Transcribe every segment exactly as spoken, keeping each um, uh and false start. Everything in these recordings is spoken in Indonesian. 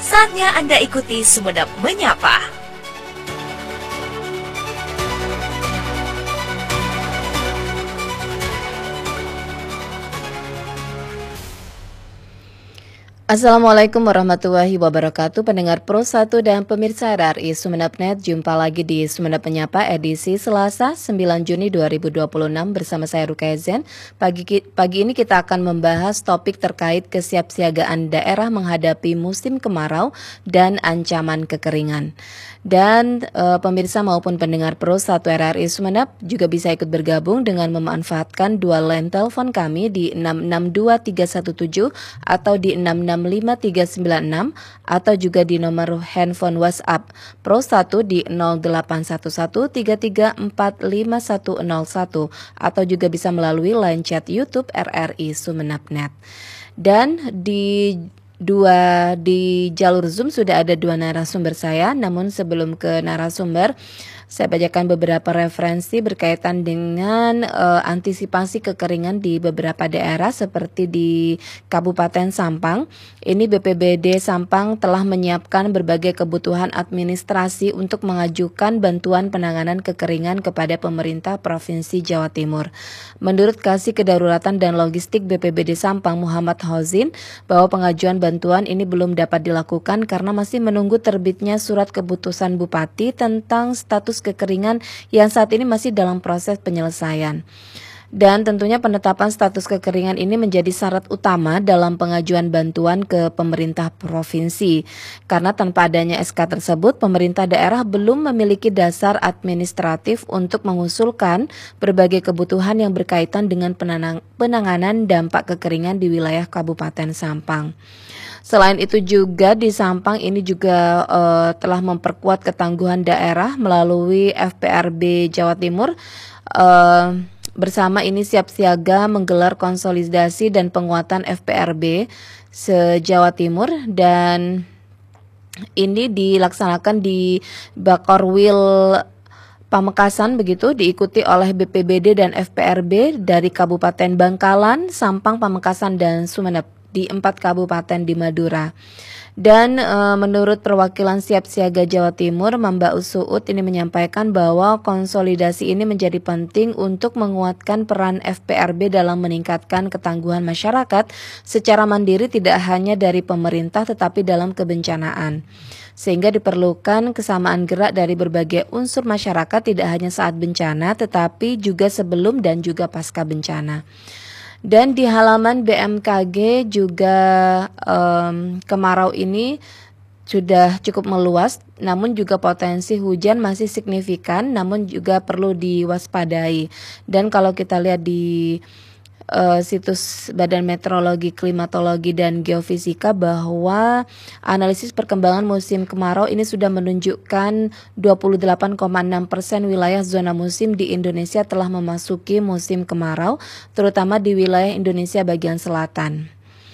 Saatnya Anda ikuti Sumenep Menyapa. Assalamualaikum warahmatullahi wabarakatuh, pendengar Pro satu dan pemirsa R R I Sumenep Net. Jumpa lagi di Sumenep Menyapa edisi Selasa sembilan Juni dua ribu dua puluh enam bersama saya Ruqayyah Zain. Pagi, pagi ini kita akan membahas topik terkait kesiapsiagaan daerah menghadapi musim kemarau dan ancaman kekeringan. Dan e, pemirsa maupun pendengar Pro satu R R I Sumenep juga bisa ikut bergabung dengan memanfaatkan dua line telepon kami di enam enam dua tiga satu tujuh atau di enam enam lima tiga sembilan enam atau juga di nomor handphone WhatsApp Pro satu di nol delapan satu satu tiga tiga empat lima satu nol satu atau juga bisa melalui line chat YouTube R R I Sumenep Net. Dan di dua di jalur Zoom sudah ada dua narasumber saya, namun sebelum ke narasumber saya bacakan beberapa referensi berkaitan dengan uh, antisipasi kekeringan di beberapa daerah seperti di Kabupaten Sampang. Ini B P B D Sampang telah menyiapkan berbagai kebutuhan administrasi untuk mengajukan bantuan penanganan kekeringan kepada pemerintah Provinsi Jawa Timur. Menurut Kasih Kedaruratan dan Logistik B P B D Sampang Muhammad Hozin, bahwa pengajuan bantuan ini belum dapat dilakukan karena masih menunggu terbitnya surat keputusan Bupati tentang status kekeringan yang saat ini masih dalam proses penyelesaian. Dan tentunya penetapan status kekeringan ini menjadi syarat utama dalam pengajuan bantuan ke pemerintah provinsi. Karena tanpa adanya S K tersebut, pemerintah daerah belum memiliki dasar administratif untuk mengusulkan berbagai kebutuhan yang berkaitan dengan penanang, penanganan dampak kekeringan di wilayah Kabupaten Sampang. Selain itu juga di Sampang ini juga uh, telah memperkuat ketangguhan daerah melalui F P R B Jawa Timur. Uh, bersama ini siap siaga menggelar konsolidasi dan penguatan F P R B se-Jawa Timur, dan ini dilaksanakan di Bakorwil Pamekasan begitu, diikuti oleh B P B D dan F P R B dari Kabupaten Bangkalan, Sampang, Pamekasan, dan Sumenep di empat kabupaten di Madura. Dan e, menurut perwakilan Siap Siaga Jawa Timur, Mamba Usuut ini menyampaikan bahwa konsolidasi ini menjadi penting untuk menguatkan peran F P R B dalam meningkatkan ketangguhan masyarakat secara mandiri tidak hanya dari pemerintah tetapi dalam kebencanaan. Sehingga diperlukan kesamaan gerak dari berbagai unsur masyarakat tidak hanya saat bencana tetapi juga sebelum dan juga pasca bencana. Dan di halaman B M K G juga um, kemarau ini sudah cukup meluas, namun juga potensi hujan masih signifikan, namun juga perlu diwaspadai. Dan kalau kita lihat di uh, situs Badan Meteorologi, Klimatologi, dan Geofisika bahwa analisis perkembangan musim kemarau ini sudah menunjukkan dua puluh delapan koma enam persen wilayah zona musim di Indonesia telah memasuki musim kemarau, terutama di wilayah Indonesia bagian selatan.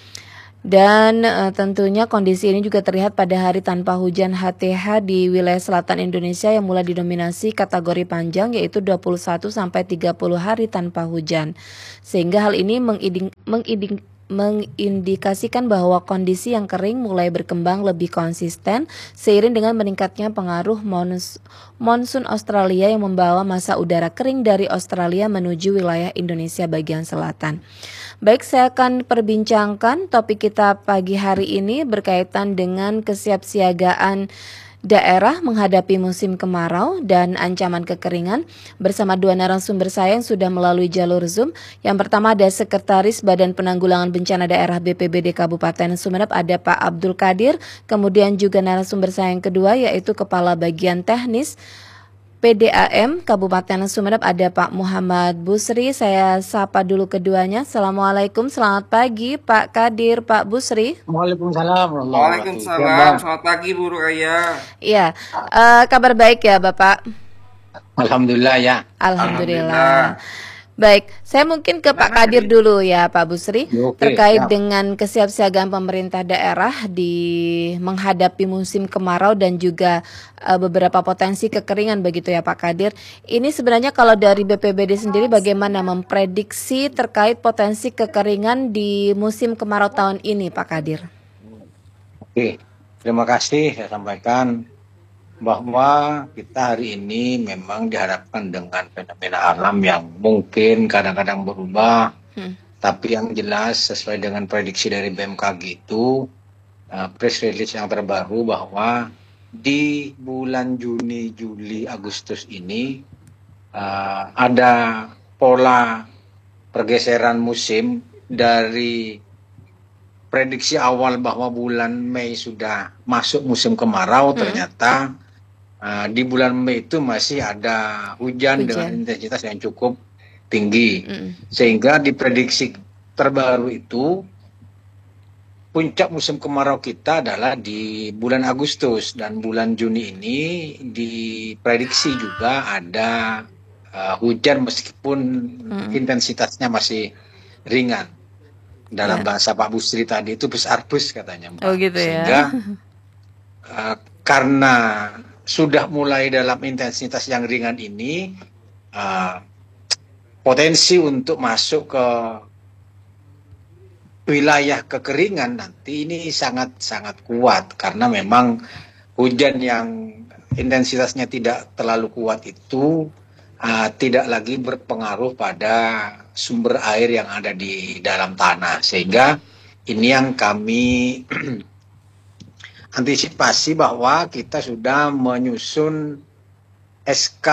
Dan e, tentunya kondisi ini juga terlihat pada hari tanpa hujan H T H di wilayah selatan Indonesia yang mulai didominasi kategori panjang, yaitu dua puluh satu sampai tiga puluh hari tanpa hujan. Sehingga hal ini mengiding, mengiding, mengindikasikan bahwa kondisi yang kering mulai berkembang lebih konsisten seiring dengan meningkatnya pengaruh mons, monsun Australia yang membawa massa udara kering dari Australia menuju wilayah Indonesia bagian selatan. Baik, saya akan perbincangkan topik kita pagi hari ini berkaitan dengan kesiapsiagaan daerah menghadapi musim kemarau dan ancaman kekeringan bersama dua narasumber saya yang sudah melalui jalur Zoom. Yang pertama ada Sekretaris Badan Penanggulangan Bencana Daerah B P B D Kabupaten Sumenep, ada Pak Abdul Qadir. Kemudian juga narasumber saya yang kedua yaitu Kepala Bagian Teknis P D A M Kabupaten Sumenep, ada Pak Muhammad Busri. Saya sapa dulu keduanya. Assalamualaikum, selamat pagi Pak Qadir, Pak Busri. Waalaikumsalam. Waalaikumsalam. Selamat pagi Bu Ruqayyah. Iya, uh, kabar baik ya Bapak? Alhamdulillah ya. Alhamdulillah. Baik, saya mungkin ke Pak Qadir dulu ya Pak Busri, Oke, terkait siap. dengan kesiapsiagaan pemerintah daerah di menghadapi musim kemarau dan juga uh, beberapa potensi kekeringan begitu ya Pak Qadir. Ini sebenarnya kalau dari B P B D sendiri bagaimana memprediksi terkait potensi kekeringan di musim kemarau tahun ini Pak Qadir? Oke, Terima kasih saya sampaikan bahwa kita hari ini memang dihadapkan dengan fenomena alam yang mungkin kadang-kadang berubah, Hmm. tapi yang jelas sesuai dengan prediksi dari B M K G itu, uh, press release yang terbaru bahwa di bulan Juni, Juli, Agustus ini uh, ada pola pergeseran musim dari prediksi awal bahwa bulan Mei sudah masuk musim kemarau, Hmm. ternyata uh, di bulan Mei itu masih ada hujan, dengan Hujan. intensitas yang cukup tinggi. Mm-mm. Sehingga di prediksi terbaru itu puncak musim kemarau kita adalah di bulan Agustus, dan bulan Juni ini diprediksi juga ada uh, hujan meskipun Mm. intensitasnya masih ringan. Dalam Ya. bahasa Pak Busri tadi itu bus-arbus katanya, Mbak. Oh gitu ya. Sehingga uh, karena sudah mulai dalam intensitas yang ringan ini, uh, potensi untuk masuk ke wilayah kekeringan nanti ini sangat-sangat kuat, karena memang hujan yang intensitasnya tidak terlalu kuat itu uh, tidak lagi berpengaruh pada sumber air yang ada di dalam tanah, sehingga ini yang kami antisipasi bahwa kita sudah menyusun S K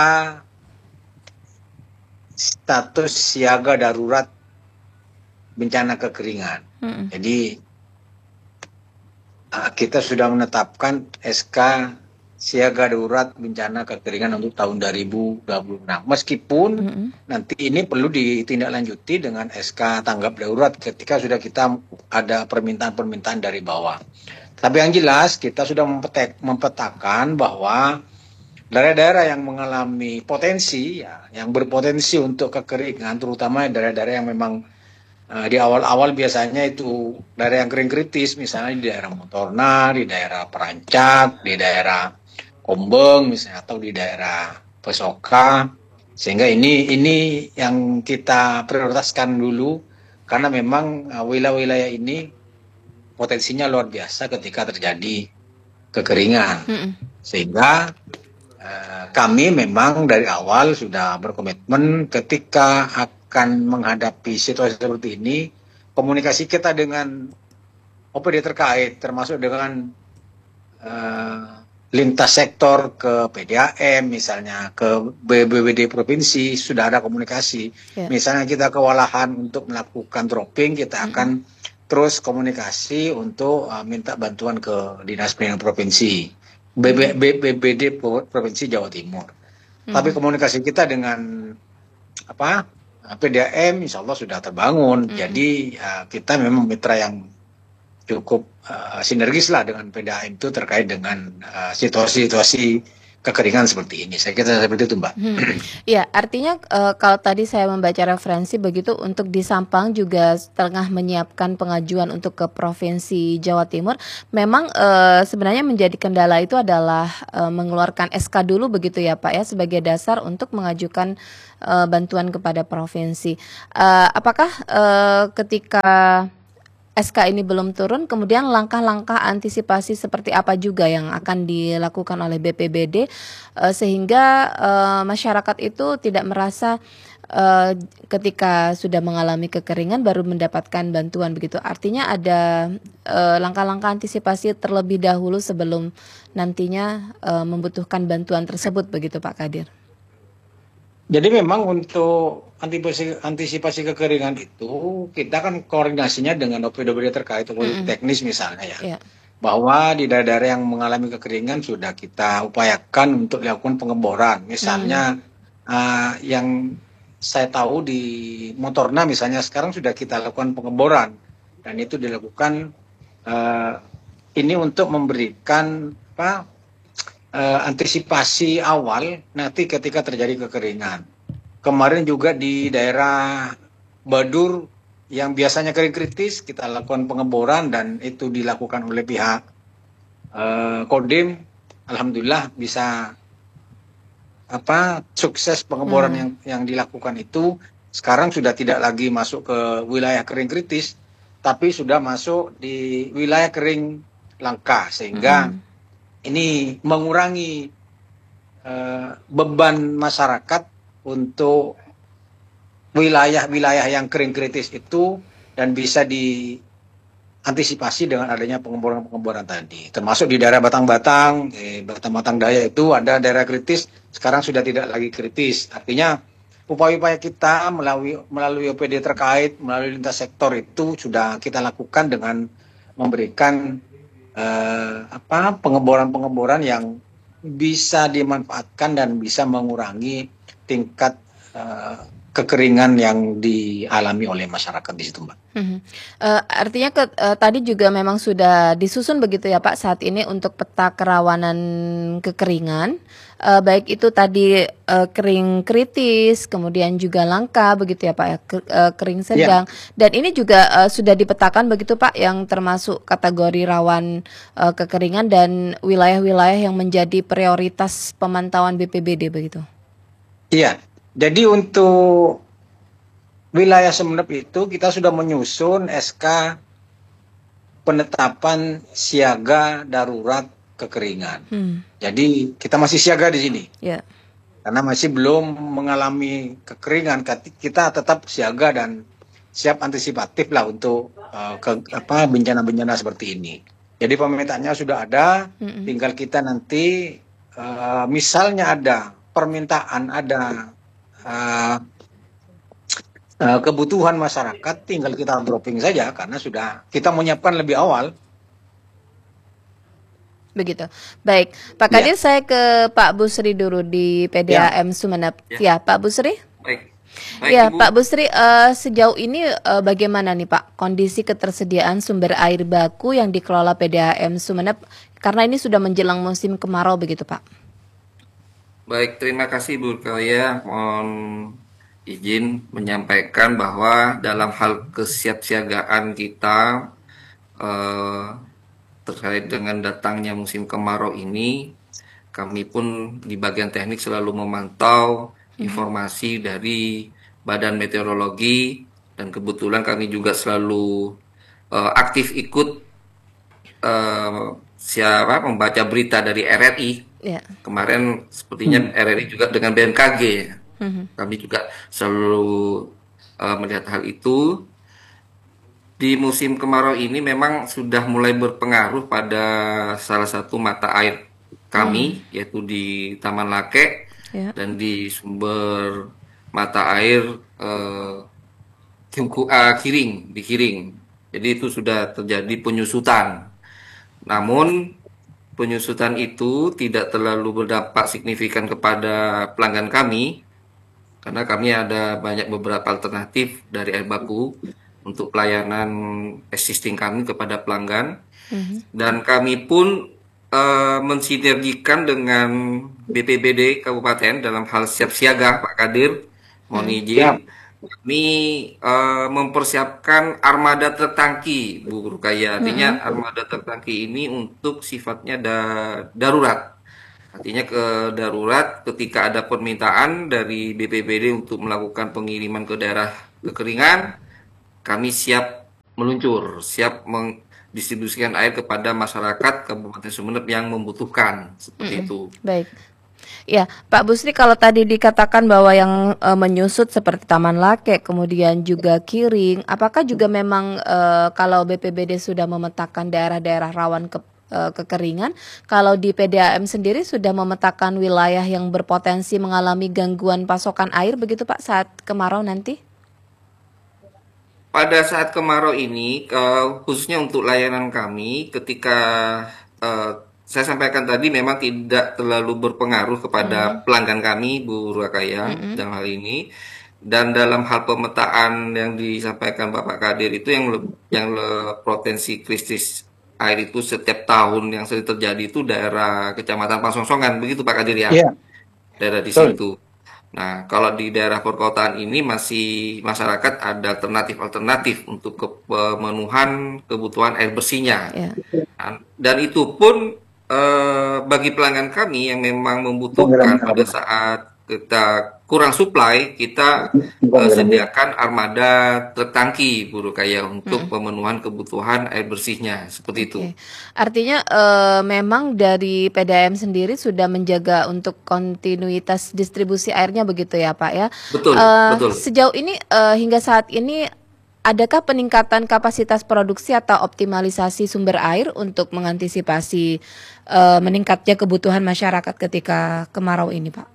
status siaga darurat bencana kekeringan. Mm-mm. Jadi uh, kita sudah menetapkan S K siaga darurat bencana kekeringan untuk tahun dua ribu dua puluh enam. Meskipun Mm-mm. nanti ini perlu ditindaklanjuti dengan S K tanggap darurat ketika sudah kita ada permintaan-permintaan dari bawah. Tapi yang jelas kita sudah mempetek, mempetakan bahwa daerah-daerah yang mengalami potensi, ya, yang berpotensi untuk kekeringan, terutama daerah-daerah yang memang uh, di awal-awal biasanya itu daerah yang kering kritis, misalnya di daerah Motorna, di daerah Perancak, di daerah Kombeng misalnya, atau di daerah Pesoka, sehingga ini ini yang kita prioritaskan dulu, karena memang uh, wilayah-wilayah ini potensinya luar biasa ketika terjadi kekeringan. Mm-mm. Sehingga uh, kami memang dari awal sudah berkomitmen ketika akan menghadapi situasi seperti ini, komunikasi kita dengan O P D terkait, termasuk dengan uh, lintas sektor ke P D A M, misalnya ke B B B D provinsi, sudah ada komunikasi. Ya. Misalnya kita kewalahan untuk melakukan dropping, kita Mm-mm. akan terus komunikasi untuk uh, minta bantuan ke Dinas Pendidikan Provinsi, B B B D Provinsi Jawa Timur. Mm. Tapi komunikasi kita dengan apa P D A M insya Allah sudah terbangun. Mm-mm. Jadi uh, kita memang mitra yang cukup uh, sinergis lah dengan P D A M itu terkait dengan uh, situasi-situasi kekeringan seperti ini. Saya kira seperti itu, Mbak. Hmm. Ya, artinya uh, kalau tadi saya membaca referensi begitu, untuk di Sampang juga tengah menyiapkan pengajuan untuk ke Provinsi Jawa Timur. Memang uh, sebenarnya menjadi kendala itu adalah uh, mengeluarkan S K dulu begitu ya Pak ya, sebagai dasar untuk mengajukan uh, bantuan kepada provinsi. Uh, apakah uh, ketika S K ini belum turun, kemudian langkah-langkah antisipasi seperti apa juga yang akan dilakukan oleh B P B D uh, sehingga uh, masyarakat itu tidak merasa uh, ketika sudah mengalami kekeringan baru mendapatkan bantuan begitu. Artinya ada uh, langkah-langkah antisipasi terlebih dahulu sebelum nantinya uh, membutuhkan bantuan tersebut begitu Pak Kadir. Jadi memang untuk antisipasi, antisipasi kekeringan itu kita kan koordinasinya dengan O P D O P D terkait Mm-mm. teknis misalnya ya. Ya. Bahwa di daerah-daerah yang mengalami kekeringan sudah kita upayakan untuk dilakukan pengeboran. Misalnya uh, yang saya tahu di Motorna misalnya sekarang sudah kita lakukan pengeboran, dan itu dilakukan uh, ini untuk memberikan apa Uh, antisipasi awal nanti ketika terjadi kekeringan. Kemarin juga di daerah Badur yang biasanya kering kritis kita lakukan pengeboran, dan itu dilakukan oleh pihak uh, Kodim. Alhamdulillah bisa apa sukses pengeboran Hmm. yang yang dilakukan itu. Sekarang sudah tidak lagi masuk ke wilayah kering kritis, tapi sudah masuk di wilayah kering langka, sehingga Mm-mm. ini mengurangi uh, beban masyarakat untuk wilayah-wilayah yang kering kritis itu, dan bisa diantisipasi dengan adanya pengeboran-pengeboran tadi. Termasuk di daerah Batang-Batang, eh, Batang-Batang Daya itu ada daerah kritis, sekarang sudah tidak lagi kritis. Artinya upaya-upaya kita melalui melalui O P D terkait, melalui lintas sektor itu sudah kita lakukan dengan memberikan eh, apa pengeboran-pengeboran yang bisa dimanfaatkan dan bisa mengurangi tingkat eh, kekeringan yang dialami oleh masyarakat di situ, Mbak. Mhm. Eh, artinya ke, eh, tadi juga memang sudah disusun begitu ya Pak saat ini untuk peta kerawanan kekeringan, eh, baik itu tadi eh, kering kritis, kemudian juga langka begitu ya Pak ya, ke- eh, kering Ya, sedang, dan ini juga eh, sudah dipetakan begitu Pak yang termasuk kategori rawan eh, kekeringan dan wilayah-wilayah yang menjadi prioritas pemantauan B P B D begitu. iya. Jadi untuk wilayah Sumeneb itu kita sudah menyusun S K penetapan siaga darurat kekeringan. Hmm, Jadi kita masih siaga di sini ya. karena masih belum mengalami kekeringan. Kati- Kita tetap siaga dan siap antisipatif lah untuk eh, ke, apa bencana-bencana seperti ini. Jadi pemetaannya sudah ada, Mm-mm. tinggal kita nanti eh, misalnya ada permintaan, ada eh, eh, kebutuhan masyarakat, tinggal kita dropping saja karena sudah kita menyiapkan lebih awal. Begitu. Baik, Pak Ya, Kadir, saya ke Pak Busri dulu di ya. P D A M Sumeneb. Ya, Ya, Pak Busri. baik. Baik, Ya, Ibu. Pak Busri, eh, sejauh ini eh, bagaimana nih Pak kondisi ketersediaan sumber air baku yang dikelola P D A M Sumeneb karena ini sudah menjelang musim kemarau begitu Pak? Baik, terima kasih Bu Rukaya. Mohon izin menyampaikan bahwa dalam hal kesiapsiagaan kita eh, terkait dengan datangnya musim kemarau ini, kami pun di bagian teknik selalu memantau informasi dari Badan Meteorologi, dan kebetulan kami juga selalu eh, aktif ikut eh, siapa membaca berita dari R R I. Ya. Kemarin sepertinya R R I juga dengan B M K G. Mhm. Kami juga selalu eh, melihat hal itu. Di musim kemarau ini memang sudah mulai berpengaruh pada salah satu mata air kami, yaitu di Taman Lake Ya. dan di sumber mata air eh, Kingku- ah, Kiring, di Kiring. Jadi itu sudah terjadi penyusutan. Namun penyusutan itu tidak terlalu berdampak signifikan kepada pelanggan kami, karena kami ada banyak beberapa alternatif dari air baku untuk pelayanan existing kami kepada pelanggan. Mhm. Dan kami pun eh, mensinergikan dengan B P B D Kabupaten dalam hal siap siaga, Pak Kadir. Mohon Hmm. izin, Ya, kami eh, mempersiapkan armada truk tangki, Bu Rukaya. Artinya Mm-mm. armada truk tangki ini untuk sifatnya da- darurat. Artinya ke darurat ketika ada permintaan dari B P B D untuk melakukan pengiriman ke daerah kekeringan, kami siap meluncur, siap mendistribusikan air kepada masyarakat Kabupaten Sumeneb yang membutuhkan, seperti Mm-mm. itu. Baik. Ya, Pak Busri, kalau tadi dikatakan bahwa yang eh, menyusut seperti Taman Lake, kemudian juga Kiring, apakah juga memang eh, kalau B P B D sudah memetakan daerah-daerah rawan ke, eh, kekeringan, kalau di P D A M sendiri sudah memetakan wilayah yang berpotensi mengalami gangguan pasokan air begitu Pak saat kemarau nanti? Pada saat kemarau ini, eh, khususnya untuk layanan kami, ketika eh, saya sampaikan tadi memang tidak terlalu berpengaruh kepada Mm. pelanggan kami, Bu Rakaya, Mm-mm. dalam hal ini. Dan dalam hal pemetaan yang disampaikan Bapak Kadir itu yang le- yang le- potensi krisis air itu setiap tahun yang sering terjadi itu daerah Kecamatan Pasongsongan, begitu Pak Kadir ya, ya, daerah di betul. situ. Nah, kalau di daerah perkotaan ini masih masyarakat ada alternatif-alternatif untuk ke- pemenuhan kebutuhan air bersihnya. Ya. Nah, dan itu pun eh, bagi pelanggan kami yang memang Program membutuhkan pada benar. saat kita kurang supply, kita uh, sediakan armada truk tangki, Bu Rukaya, untuk Hmm. pemenuhan kebutuhan air bersihnya, seperti itu. Oke. Artinya eh, memang dari P D A M sendiri sudah menjaga untuk kontinuitas distribusi airnya begitu ya Pak ya. Betul, Eh, betul. sejauh ini eh, hingga saat ini adakah peningkatan kapasitas produksi atau optimalisasi sumber air untuk mengantisipasi eh, meningkatnya kebutuhan masyarakat ketika kemarau ini Pak?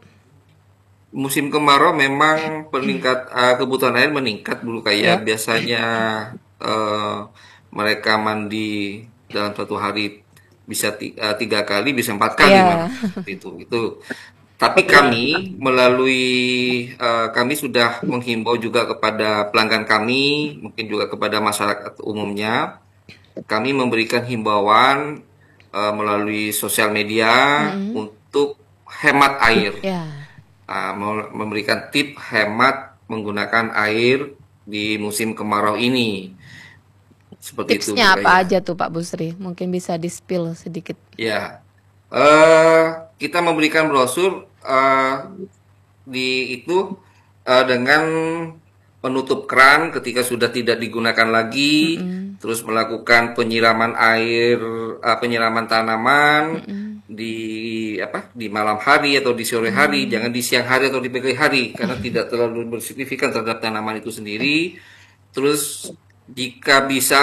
Musim kemarau memang peningkat uh, kebutuhan air meningkat dulu Ya. kayak biasanya uh, mereka mandi dalam satu hari bisa ti- uh, tiga kali, bisa empat kali Ya. malah itu itu. Tapi kami melalui uh, kami sudah menghimbau juga kepada pelanggan kami, mungkin juga kepada masyarakat umumnya. Kami memberikan himbauan uh, melalui sosial media Mm-mm. untuk hemat air. Ya. Uh, mau memberikan tip hemat menggunakan air di musim kemarau ini. Seperti itu, Bu Tipsnya apa Kaya. aja tuh Pak Busri? Mungkin bisa di-spill sedikit. Ya, eh kita memberikan brosur eh di itu eh, dengan penutup keran ketika sudah tidak digunakan lagi, Mm-mm. terus melakukan penyiraman air, eh, penyiraman tanaman Mm-mm. di apa di malam hari atau di sore hari, jangan di siang hari atau di pagi hari karena tidak terlalu bersignifikan terhadap tanaman itu sendiri. Terus jika bisa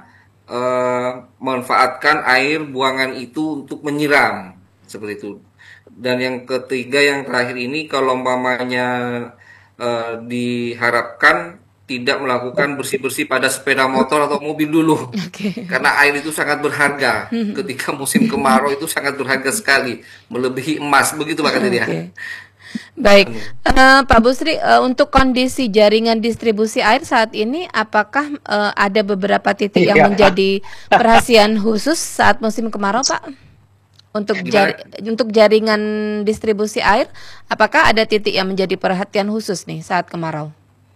eh, manfaatkan air buangan itu untuk menyiram seperti itu. Dan yang ketiga yang terakhir ini kalau umpamanya eh, diharapkan tidak melakukan bersih-bersih pada sepeda motor atau mobil dulu. Oke. Karena air itu sangat berharga. Ketika musim kemarau itu sangat berharga sekali, melebihi emas. Begitu Pak Kadir ya. Oke. Baik, Eh, Pak Busri, eh, untuk kondisi jaringan distribusi air saat ini, apakah eh, ada beberapa titik yang Iya. menjadi perhatian khusus saat musim kemarau, Pak? Untuk Gimana? jar- untuk jaringan distribusi air, apakah ada titik yang menjadi perhatian khusus nih saat kemarau?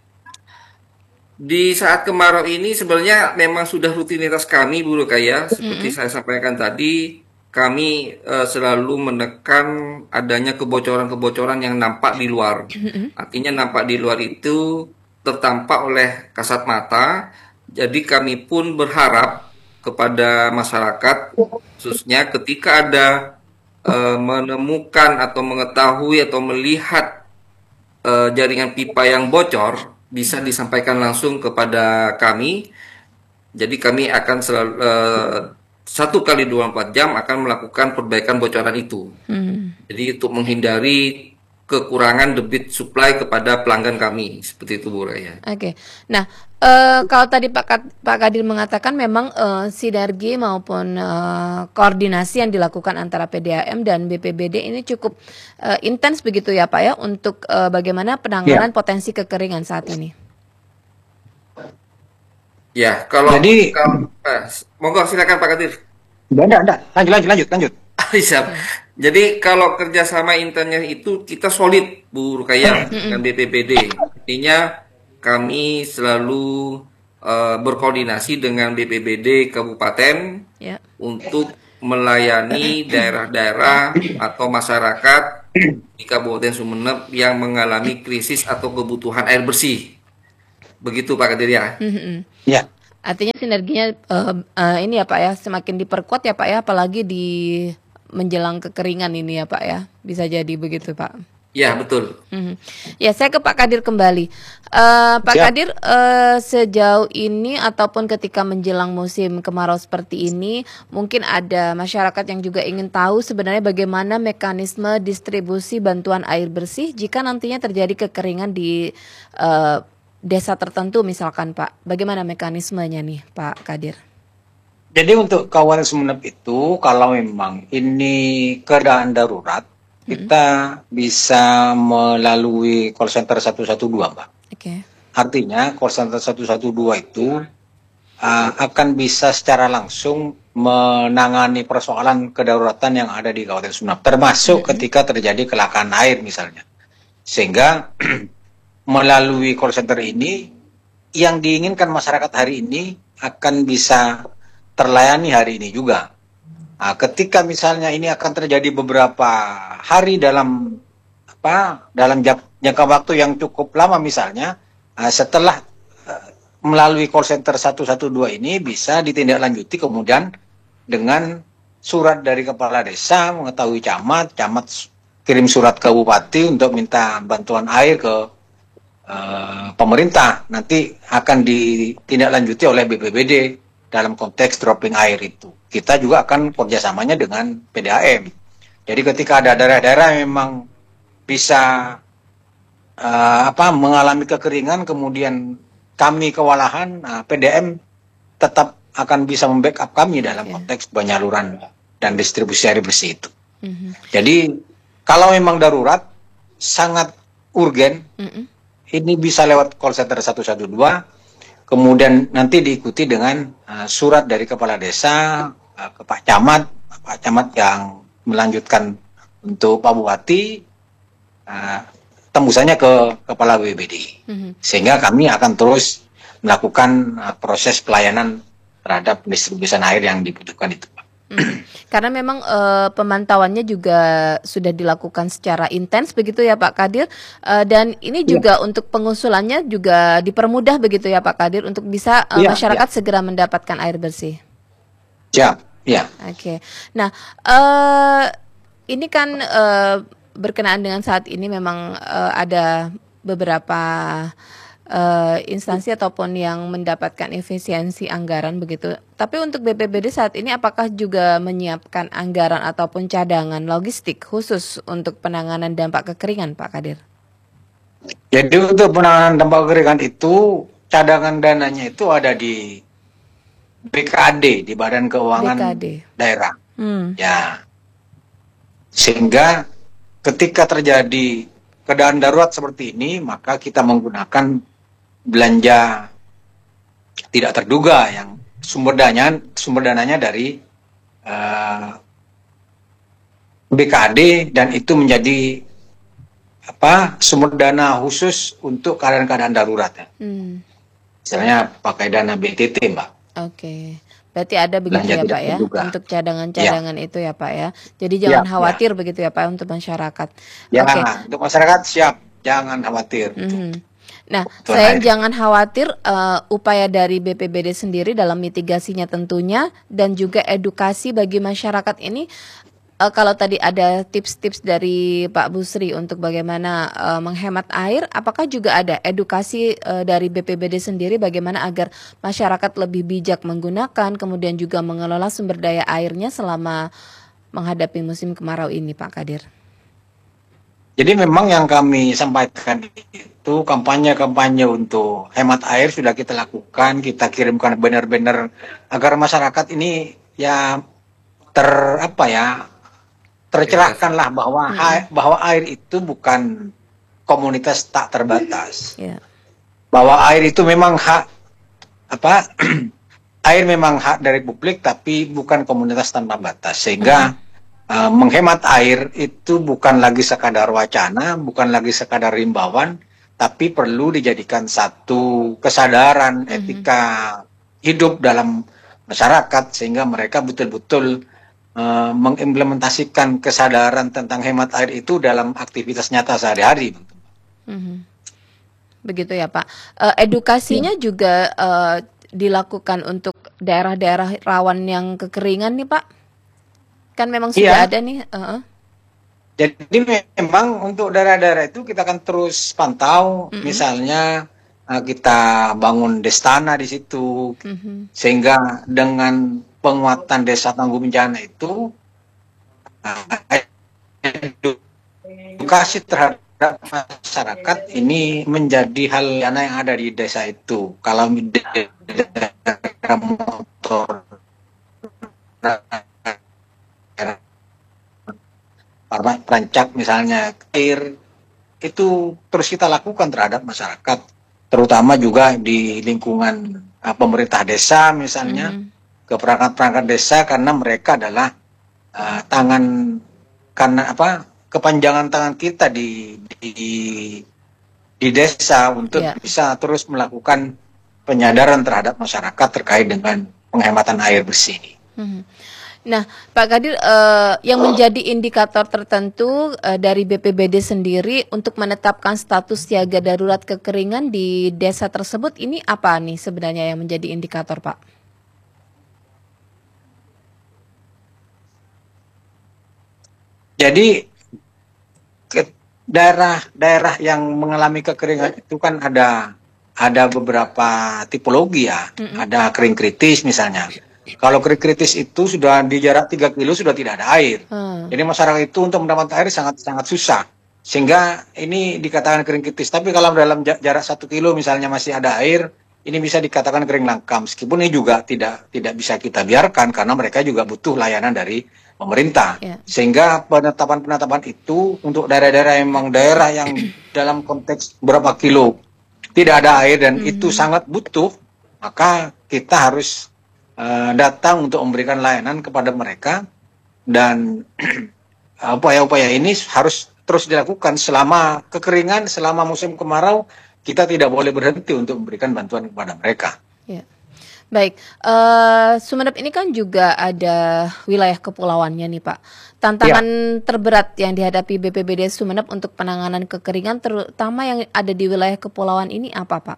Di saat kemarau ini sebenarnya memang sudah rutinitas kami, Bu Rukaya. Seperti Mm-mm. saya sampaikan tadi, kami eh, selalu menekan adanya kebocoran-kebocoran yang nampak di luar. Mm-mm. Artinya nampak di luar itu tertampak oleh kasat mata. Jadi kami pun berharap kepada masyarakat, khususnya ketika ada eh, menemukan atau mengetahui atau melihat eh, jaringan pipa yang bocor, bisa disampaikan langsung kepada kami. Jadi kami akan selalu eh, satu kali dua puluh empat jam akan melakukan perbaikan bocoran itu. Hmm. Jadi untuk menghindari kekurangan debit supply kepada pelanggan kami, seperti itu Bu Raya. Oke. Nah, eh, kalau tadi Pak Kad- Pak Kadir mengatakan memang eh, sinergi maupun eh, koordinasi yang dilakukan antara P D A M dan B P B D ini cukup eh, intens begitu ya Pak ya untuk eh, bagaimana penanganan potensi kekeringan saat ini. Ya, kalau Jadi- kalau eh, monggo silakan Pak Kadir. Enggak, enggak, enggak. Lanjut, lanjut, lanjut, lanjut. Siap. Jadi kalau kerjasama internnya itu kita solid Bu Rukaya dengan B P B D. Artinya kami selalu eh, berkoordinasi dengan B P B D Kabupaten Ya. untuk melayani daerah-daerah atau masyarakat di Kabupaten Sumeneb yang mengalami krisis atau kebutuhan air bersih. Begitu Pak Kadir ya. Mhm. Ya. Artinya sinerginya eh, eh, ini ya Pak ya semakin diperkuat ya Pak ya apalagi di menjelang kekeringan ini ya Pak ya bisa jadi begitu Pak. Ya, betul. Mhm. Ya saya ke Pak Kadir kembali. Eh, Pak Siap. Kadir eh, sejauh ini ataupun ketika menjelang musim kemarau seperti ini mungkin ada masyarakat yang juga ingin tahu sebenarnya bagaimana mekanisme distribusi bantuan air bersih jika nantinya terjadi kekeringan di eh, desa tertentu misalkan Pak. Bagaimana mekanismenya nih Pak Kadir? Jadi untuk kawasan Sumeneb itu kalau memang ini keadaan darurat, kita bisa melalui call center satu satu dua, Mbak. Oke. Artinya call center satu satu dua itu uh, akan bisa secara langsung menangani persoalan kedaruratan yang ada di Kabupaten Sumeneb, termasuk ketika terjadi kelangkaan air misalnya. Sehingga melalui call center ini yang diinginkan masyarakat hari ini akan bisa terlayani hari ini juga. Nah, ketika misalnya ini akan terjadi beberapa hari dalam apa dalam jak- jangka waktu yang cukup lama misalnya uh, setelah uh, melalui call center satu satu dua ini bisa ditindaklanjuti kemudian dengan surat dari kepala desa mengetahui camat, camat kirim surat ke bupati untuk minta bantuan air ke uh, pemerintah. Nanti akan ditindaklanjuti oleh B P B D dalam konteks dropping air itu. Kita juga akan kerjasamanya dengan P D A M. Jadi ketika ada daerah-daerah yang memang bisa uh, apa mengalami kekeringan, kemudian kami kewalahan, nah, P D A M tetap akan bisa membackup kami dalam Oke. konteks penyaluran dan distribusi air bersih itu. Mhm. Jadi kalau memang darurat, sangat urgen, Mm-mm. ini bisa lewat call center satu satu dua, kemudian nanti diikuti dengan uh, surat dari kepala desa uh, ke Pak Camat, Pak Camat yang melanjutkan untuk Pak Bupati, uh, tembusannya ke kepala B P B D. Mhm. Sehingga kami akan terus melakukan uh, proses pelayanan terhadap distribusi air yang dibutuhkan itu, Pak. Mhm. Karena memang eh, pemantauannya juga sudah dilakukan secara intens begitu ya Pak Kadir. Eh, dan ini Iya. juga untuk pengusulannya juga dipermudah begitu ya Pak Kadir untuk bisa eh, Iya, masyarakat segera mendapatkan air bersih. Siap, ya. Oke. Nah, eh ini kan eh, berkenaan dengan saat ini memang eh, ada beberapa eh, instansi ataupun yang mendapatkan efisiensi anggaran begitu. Tapi untuk B P B D saat ini apakah juga menyiapkan anggaran ataupun cadangan logistik khusus untuk penanganan dampak kekeringan, Pak Kadir? Jadi untuk penanganan dampak kekeringan itu cadangan dananya itu ada di B K D, di Badan Keuangan B K D. Daerah. Hmm. Ya, sehingga ketika terjadi keadaan darurat seperti ini, maka kita menggunakan belanja tidak terduga yang sumber dananya sumber dananya dari uh, B K D, dan itu menjadi apa sumber dana khusus untuk keadaan-keadaan darurat ya. Hmm. Misalnya pakai dana B T T, Mbak. Oke. Berarti ada begitu Belanja ya tidak Pak ya terduga. untuk cadangan-cadangan itu ya Pak ya. Jadi Ya, jangan ya. khawatir begitu ya Pak untuk masyarakat. Ya, Oke. untuk masyarakat siap, jangan khawatir. Mhm. Nah, Kebutuhan saya air. jangan khawatir eh, upaya dari B P B D sendiri dalam mitigasinya tentunya dan juga edukasi bagi masyarakat ini. eh, kalau tadi ada tips-tips dari Pak Busri untuk bagaimana eh, menghemat air, apakah juga ada edukasi eh, dari B P B D sendiri bagaimana agar masyarakat lebih bijak menggunakan, kemudian juga mengelola sumber daya airnya selama menghadapi musim kemarau ini, Pak Kadir? Jadi memang yang kami sampaikan itu kampanye-kampanye untuk hemat air sudah kita lakukan, kita kirimkan banner-banner agar masyarakat ini ya ter apa ya tercerahkanlah bahwa Mm-mm. air, bahwa air itu bukan komunitas tak terbatas, Ya. bahwa air itu memang hak apa air memang hak dari publik tapi bukan komunitas tanpa batas, sehingga uh, menghemat air itu bukan lagi sekadar wacana, bukan lagi sekadar himbauan, tapi perlu dijadikan satu kesadaran Mhm. etika hidup dalam masyarakat, sehingga mereka betul-betul uh, mengimplementasikan kesadaran tentang hemat air itu dalam aktivitas nyata sehari-hari. Mhm. Begitu ya Pak. Eh, edukasinya juga eh, dilakukan untuk daerah-daerah rawan yang kekeringan nih Pak. Kan memang sudah Iya. ada nih. Heeh. Jadi memang untuk daerah-daerah itu kita akan terus pantau, Mm-mm. misalnya uh, kita bangun destana di situ, Mhm. sehingga dengan penguatan desa tangguh bencana itu uh, edukasi terhadap masyarakat ini menjadi hal yang ada di desa itu. Kalau di daerah motor perancak misalnya air itu terus kita lakukan terhadap masyarakat, terutama juga di lingkungan uh, pemerintah desa misalnya, Mhm. ke perangkat-perangkat desa, karena mereka adalah uh, tangan karena apa kepanjangan tangan kita di di di desa untuk Iya. bisa terus melakukan penyadaran terhadap masyarakat terkait dengan penghematan air bersih. Mhm. Nah, Pak Kadir, eh, yang menjadi indikator tertentu eh, dari B P B D sendiri untuk menetapkan status siaga darurat kekeringan di desa tersebut, ini apa nih sebenarnya yang menjadi indikator, Pak? Jadi ke- daerah-daerah yang mengalami kekeringan itu kan ada ada beberapa tipologi ya. Mm-mm. Ada kering kritis misalnya. Kalau kering kritis itu sudah di jarak tiga kilo sudah tidak ada air. Hmm. Jadi masyarakat itu untuk mendapatkan air sangat sangat susah. Sehingga ini dikatakan kering kritis. Tapi kalau dalam ja- jarak satu kilo misalnya masih ada air, ini bisa dikatakan kering langka. Meskipun ini juga tidak tidak bisa kita biarkan karena mereka juga butuh layanan dari pemerintah. Ya. Sehingga penetapan-penetapan itu untuk daerah-daerah yang memang daerah yang dalam konteks berapa kilo tidak ada air dan itu Mhm. sangat butuh, maka kita harus eh, datang untuk memberikan layanan kepada mereka dan upaya-upaya ini harus terus dilakukan selama kekeringan, selama musim kemarau, kita tidak boleh berhenti untuk memberikan bantuan kepada mereka. Ya. Baik, eh, Sumeneb ini kan juga ada wilayah kepulauannya nih Pak. Tantangan terberat yang dihadapi B P B D Sumeneb untuk penanganan kekeringan terutama yang ada di wilayah kepulauan ini apa Pak?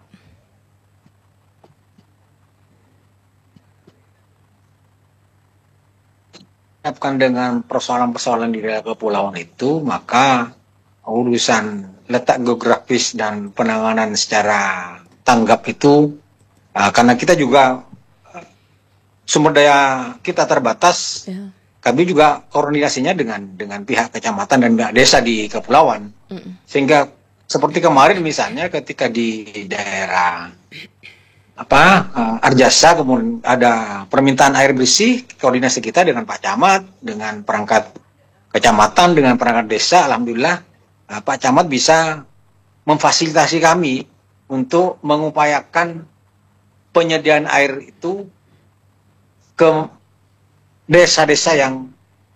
Hadapkan dengan persoalan-persoalan di daerah kepulauan itu, maka urusan letak geografis dan penanganan secara tanggap itu, uh, karena kita juga uh, sumber daya kita terbatas, Ya. kami juga koordinasinya dengan dengan pihak kecamatan dan pihak desa di kepulauan, Mm-mm. sehingga seperti kemarin misalnya ketika di daerah apa uh, Arjasa kemudian ada permintaan air bersih, koordinasi kita dengan Pak Camat, dengan perangkat kecamatan, dengan perangkat desa, alhamdulillah uh, Pak Camat bisa memfasilitasi kami untuk mengupayakan penyediaan air itu ke desa-desa yang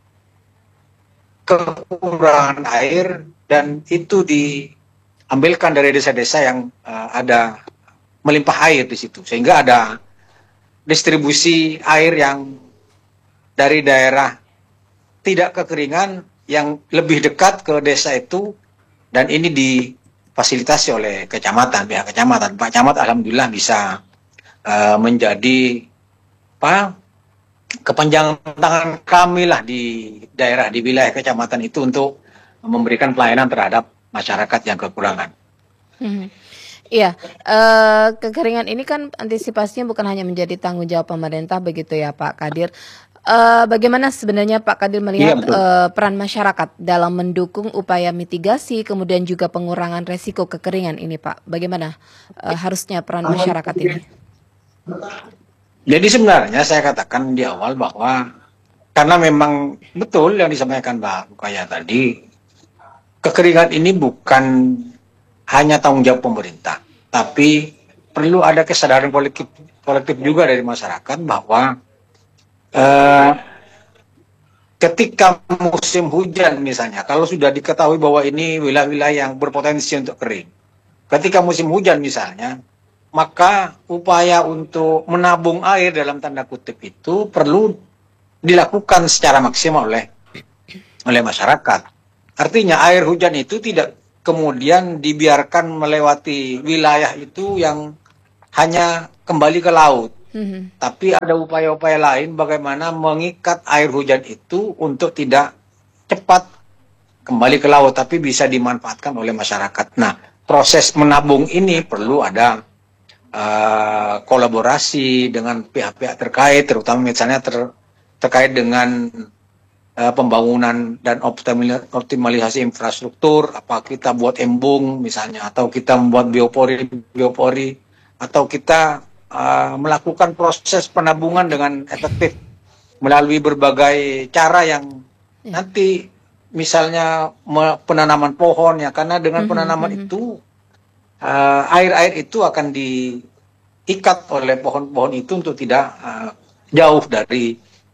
kekurangan air dan itu diambilkan dari desa-desa yang uh, ada melimpah air di situ, sehingga ada distribusi air yang dari daerah tidak kekeringan yang lebih dekat ke desa itu, dan ini difasilitasi oleh kecamatan, pihak kecamatan. Pak Camat alhamdulillah bisa uh, menjadi apa kepanjangan tangan kami lah di daerah di wilayah kecamatan itu untuk memberikan pelayanan terhadap masyarakat yang kekurangan. Mhm. Iya, eh, kekeringan ini kan antisipasinya bukan hanya menjadi tanggung jawab pemerintah begitu ya Pak Kadir. Eh, bagaimana sebenarnya Pak Kadir melihat Iya, betul. eh, peran masyarakat dalam mendukung upaya mitigasi kemudian juga pengurangan resiko kekeringan ini Pak? Bagaimana eh, harusnya peran masyarakat ini? Jadi sebenarnya saya katakan di awal bahwa karena memang betul yang disampaikan Mbak Rukaya tadi, kekeringan ini bukan hanya tanggung jawab pemerintah, tapi perlu ada kesadaran kolektif, kolektif juga dari masyarakat bahwa eh, ketika musim hujan misalnya, kalau sudah diketahui bahwa ini wilayah-wilayah yang berpotensi untuk kering, ketika musim hujan misalnya, maka upaya untuk menabung air dalam tanda kutip itu perlu dilakukan secara maksimal oleh oleh masyarakat. Artinya air hujan itu tidak kemudian dibiarkan melewati wilayah itu yang hanya kembali ke laut. Mhm. Tapi ada upaya-upaya lain bagaimana mengikat air hujan itu untuk tidak cepat kembali ke laut, tapi bisa dimanfaatkan oleh masyarakat. Nah, proses menabung ini perlu ada uh, kolaborasi dengan pihak-pihak terkait, terutama misalnya ter, terkait dengan uh, pembangunan dan optimalisasi infrastruktur, apa kita buat embung misalnya, atau kita membuat biopori, biopori, atau kita uh, melakukan proses penabungan dengan efektif melalui berbagai cara yang Ya. nanti misalnya me- penanaman pohon ya, karena dengan Mhm, penanaman mhm. itu uh, air-air itu akan diikat oleh pohon-pohon itu untuk tidak uh, jauh dari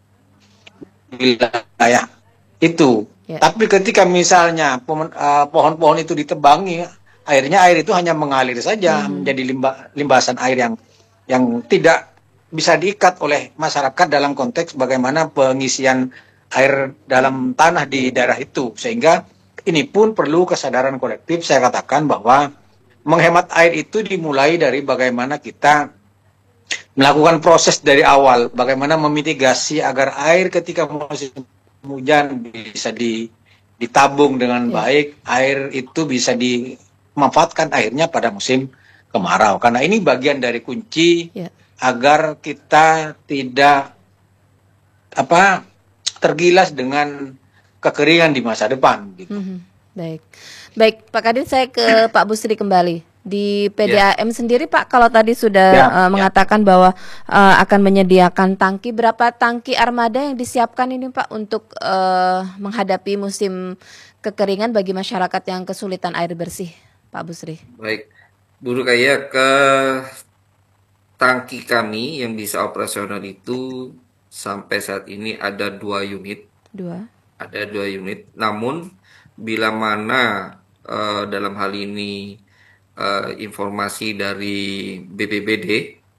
wilayah itu. Ya. Tapi ketika misalnya pem- uh, pohon-pohon itu ditebangi, airnya air itu hanya mengalir saja Mhm. menjadi limba, limbasan air yang yang tidak bisa diikat oleh masyarakat dalam konteks bagaimana pengisian air dalam tanah di daerah itu. Sehingga ini pun perlu kesadaran kolektif. Saya katakan bahwa menghemat air itu dimulai dari bagaimana kita melakukan proses dari awal, bagaimana memitigasi agar air ketika musim hujan bisa di, ditabung dengan Ya. baik, air itu bisa dimanfaatkan airnya pada musim kemarau. Karena ini bagian dari kunci Ya. agar kita tidak apa tergilas dengan kekeringan di masa depan. Gitu. Mhm. Baik, baik Pak Kadin, saya ke Pak Busri kembali. Di P D A M sendiri Pak, kalau tadi sudah Ya, uh, ya. mengatakan bahwa uh, akan menyediakan tangki, berapa tangki armada yang disiapkan ini Pak untuk uh, menghadapi musim kekeringan bagi masyarakat yang kesulitan air bersih, Pak Busri? Baik, Bu Rukaya, ke tangki kami yang bisa operasional itu sampai saat ini ada dua unit, Dua. ada dua unit. Namun bila mana eh, dalam hal ini eh, informasi dari B P B D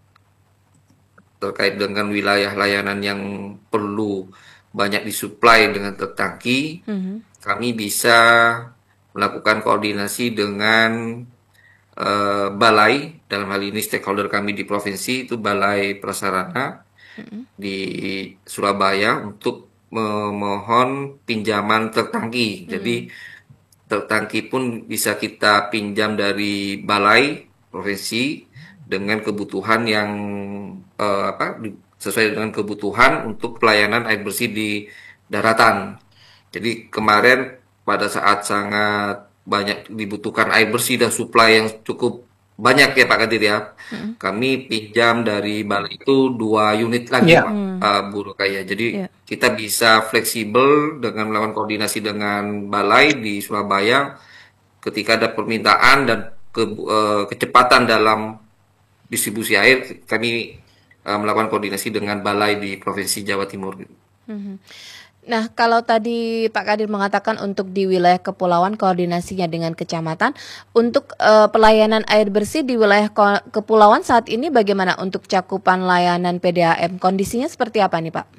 terkait dengan wilayah layanan yang perlu banyak disuplai dengan tangki, Mhm. kami bisa melakukan koordinasi dengan eh, balai, dalam hal ini stakeholder kami di provinsi itu Balai Prasarana di Surabaya untuk memohon pinjaman truk tangki. Jadi truk tangki pun bisa kita pinjam dari balai provinsi dengan kebutuhan yang eh, apa di- sesuai dengan kebutuhan untuk pelayanan air bersih di daratan. Jadi kemarin pada saat sangat banyak dibutuhkan air bersih dan suplai yang cukup banyak ya Pak Kadir ya, kami pinjam dari balai itu dua unit lagi Ya. Pak eh, Bu Rukaya. Jadi Ya. kita bisa fleksibel dengan melakukan koordinasi dengan balai di Surabaya ketika ada permintaan dan ke- eh, kecepatan dalam distribusi air, kami eh, melakukan koordinasi dengan balai di Provinsi Jawa Timur. Mhm. Nah, kalau tadi Pak Kadir mengatakan untuk di wilayah kepulauan koordinasinya dengan kecamatan, untuk eh, pelayanan air bersih di wilayah ko- kepulauan saat ini bagaimana untuk cakupan layanan P D A M? Kondisinya seperti apa nih Pak?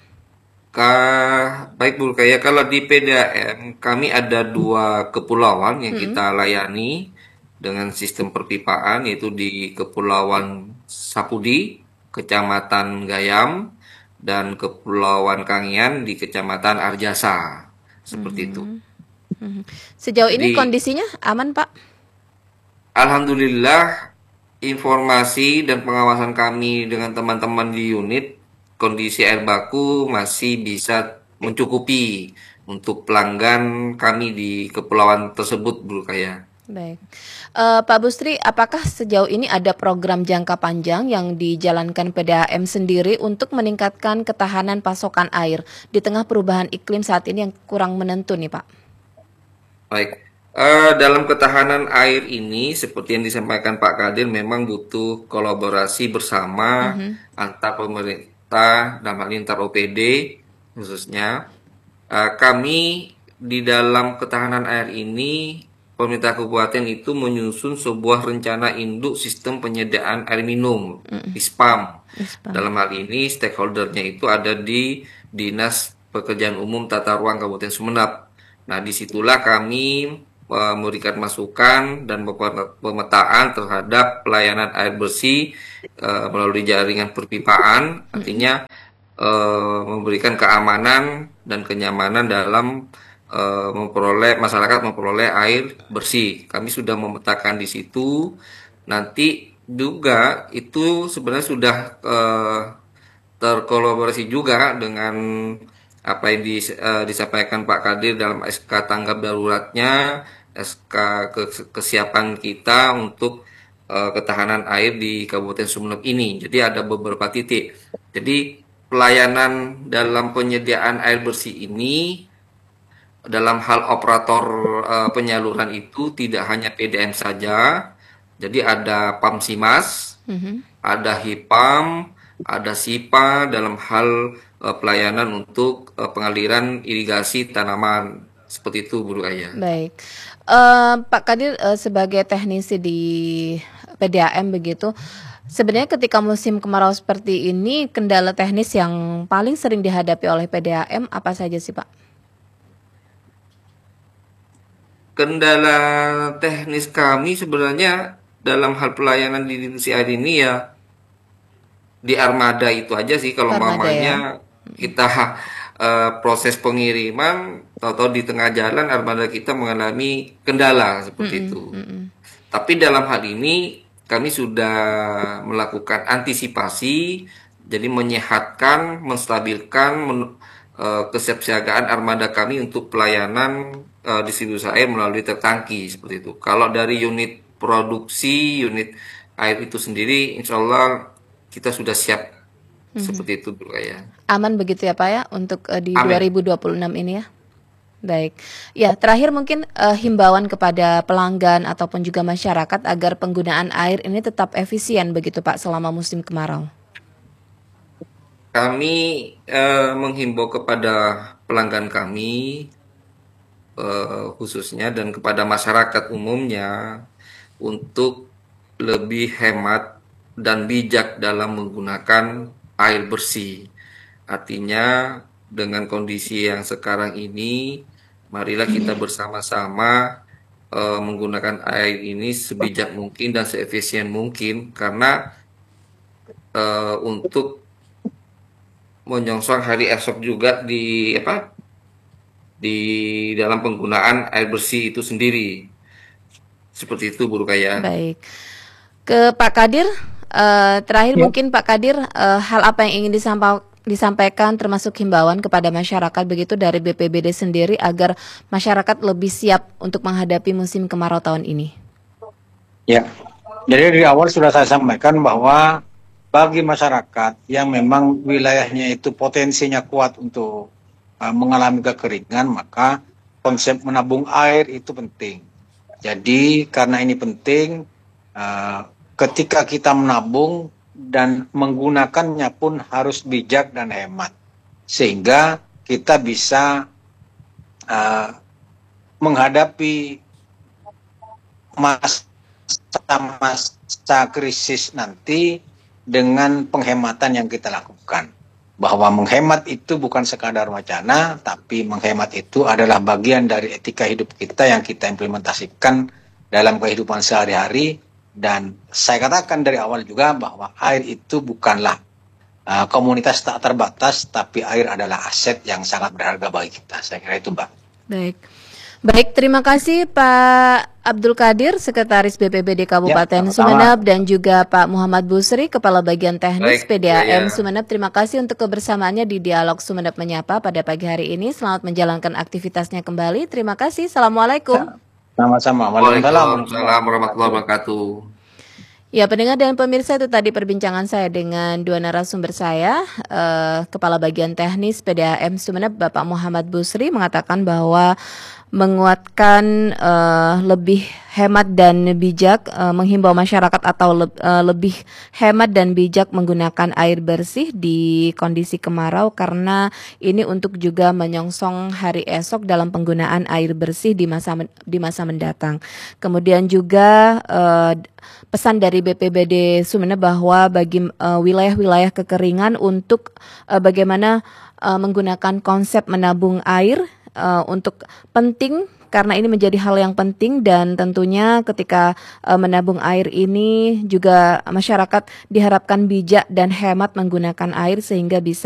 Ka- baik Bu Rukaya, kalau di P D A M kami ada dua kepulauan yang kita layani dengan sistem perpipaan, yaitu di Kepulauan Sapudi, Kecamatan Gayam, dan Kepulauan Kangian di Kecamatan Arjasa. Seperti itu. Mhm. Sejauh ini Jadi kondisinya aman Pak? Alhamdulillah, informasi dan pengawasan kami dengan teman-teman di unit, kondisi air baku masih bisa mencukupi untuk pelanggan kami di kepulauan tersebut, Bu Kaya. Baik. Eh, Pak Busri, apakah sejauh ini ada program jangka panjang yang dijalankan P D A M sendiri untuk meningkatkan ketahanan pasokan air di tengah perubahan iklim saat ini yang kurang menentu nih Pak? Baik, Eh, dalam ketahanan air ini, seperti yang disampaikan Pak Kadir, memang butuh kolaborasi bersama antar pemerintah, dalam hal ini antar O P D khususnya. Eh, kami di dalam ketahanan air ini, pemerintah kabupaten itu menyusun sebuah rencana induk sistem penyediaan air minum, ISPAM. Ispam. Dalam hal ini, stakeholdernya itu ada di Dinas Pekerjaan Umum Tata Ruang Kabupaten Sumeneb. Nah, disitulah kami eh, memberikan masukan dan pemetaan terhadap pelayanan air bersih eh, melalui jaringan perpipaan, artinya eh, memberikan keamanan dan kenyamanan dalam eh, memperoleh masyarakat memperoleh air bersih. Kami sudah memetakan di situ. Nanti juga itu sebenarnya sudah eh, terkolaborasi juga dengan apa yang dis- eh, disampaikan Pak Kadir dalam S K tanggap daruratnya, S K ke- kesiapan kita untuk eh, ketahanan air di Kabupaten Sumeneb ini. Jadi ada beberapa titik. Jadi pelayanan dalam penyediaan air bersih ini dalam hal operator eh, penyaluran itu tidak hanya P D M saja. Jadi ada Pamsimas, Mhm. ada HIPAM, ada SIPA dalam hal eh, pelayanan untuk eh, pengaliran irigasi tanaman. Seperti itu, Bu Rukaya. Baik. Eh, Pak Kadir, eh, sebagai teknisi di P D A M begitu, Sebenarnya ketika musim kemarau seperti ini, kendala teknis yang paling sering dihadapi oleh P D A M apa saja sih Pak? Kendala teknis kami sebenarnya dalam hal pelayanan di divisi air ini ya di armada itu aja sih. Kalau Armada ya. mamanya kita eh, proses pengiriman, tahu-tahu di tengah jalan armada kita mengalami kendala seperti Mm-mm, itu. mm-mm. Tapi dalam hal ini kami sudah melakukan antisipasi, jadi menyehatkan, menstabilkan men- eh, kesiapsiagaan armada kami untuk pelayanan eh, distribusi air melalui tertangki seperti itu. Kalau dari unit produksi, unit air itu sendiri, insya Allah kita sudah siap seperti itu dulu ya. Aman begitu ya Pak ya untuk eh, di Amin. dua ribu dua puluh enam ini ya. Baik. Ya, terakhir mungkin eh, himbauan kepada pelanggan ataupun juga masyarakat agar penggunaan air ini tetap efisien begitu Pak selama musim kemarau. Kami eh, menghimbau kepada pelanggan kami eh, khususnya dan kepada masyarakat umumnya untuk lebih hemat dan bijak dalam menggunakan air bersih. Artinya dengan kondisi yang sekarang ini, marilah kita bersama-sama eh, menggunakan air ini sebijak mungkin dan seefisien mungkin karena eh, untuk menyongsong hari esok juga di apa di dalam penggunaan air bersih itu sendiri. Seperti itu Bu Rukaya. Baik. Ke Pak Kadir, eh, terakhir Ya. mungkin Pak Kadir, eh, hal apa yang ingin disampa- disampaikan termasuk himbauan kepada masyarakat begitu dari B P B D sendiri agar masyarakat lebih siap untuk menghadapi musim kemarau tahun ini. Ya, jadi dari awal sudah saya sampaikan bahwa bagi masyarakat yang memang wilayahnya itu potensinya kuat untuk uh, mengalami kekeringan, maka konsep menabung air itu penting. Jadi karena ini penting, uh, ketika kita menabung dan menggunakannya pun harus bijak dan hemat, sehingga kita bisa uh, menghadapi masa-masa krisis nanti dengan penghematan yang kita lakukan. Bahwa menghemat itu bukan sekadar wacana, tapi menghemat itu adalah bagian dari etika hidup kita yang kita implementasikan dalam kehidupan sehari-hari. Dan saya katakan dari awal juga bahwa air itu bukanlah uh, komunitas tak terbatas, tapi air adalah aset yang sangat berharga bagi kita. Saya kira itu, Mbak. Baik. Baik, terima kasih Pak Abdul Qadir, Sekretaris B P B D Kabupaten Ya, sama-sama. Sumeneb dan juga Pak Muhammad Busri, Kepala Bagian Teknis Baik, P D A M ya, ya. Sumeneb. Terima kasih untuk kebersamaannya di Dialog Sumeneb Menyapa pada pagi hari ini. Selamat menjalankan aktivitasnya kembali. Terima kasih. Assalamualaikum. Sama-sama. Waalaikumsalam warahmatullahi wabarakatuh. Ya, pendengar dan pemirsa, itu tadi perbincangan saya dengan dua narasumber saya, eh, Kepala Bagian Teknis P D A M Sumeneb, Bapak Muhammad Busri, mengatakan bahwa menguatkan eh, lebih hemat dan bijak, eh, menghimbau masyarakat atau le- eh, lebih hemat dan bijak menggunakan air bersih di kondisi kemarau karena ini untuk juga menyongsong hari esok dalam penggunaan air bersih di masa men- di masa mendatang. Kemudian juga eh, pesan dari B P B D Sumeneb bahwa bagi eh, wilayah-wilayah kekeringan untuk eh, bagaimana eh, menggunakan konsep menabung air eh, untuk penting karena ini menjadi hal yang penting dan tentunya ketika eh, menabung air ini juga masyarakat diharapkan bijak dan hemat menggunakan air sehingga bisa